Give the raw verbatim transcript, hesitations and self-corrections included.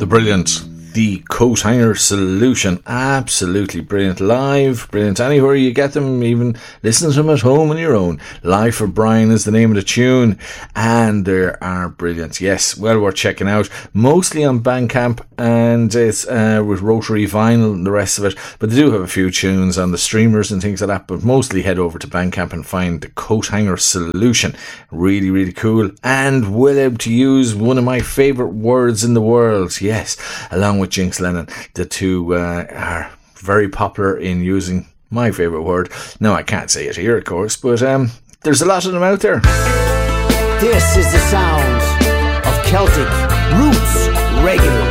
Brilliant. The Coat Hanger Solution. Absolutely brilliant. Live, brilliant. Anywhere you get them, even listen to them at home on your own. Live for Brian is the name of the tune. And they are brilliant. Yes, well worth checking out. Mostly on Bandcamp and it's uh, with Rotary Vinyl and the rest of it. But they do have a few tunes on the streamers and things like that. But mostly head over to Bandcamp and find the Coat Hanger Solution. Really, really cool. And willing to use one of my favourite words in the world. Yes, along with with Jinx Lennon. The two uh, are very popular in using my favourite word. Now, I can't say it here, of course, but um, there's a lot of them out there. This is the sound of Celtic Roots Reggae.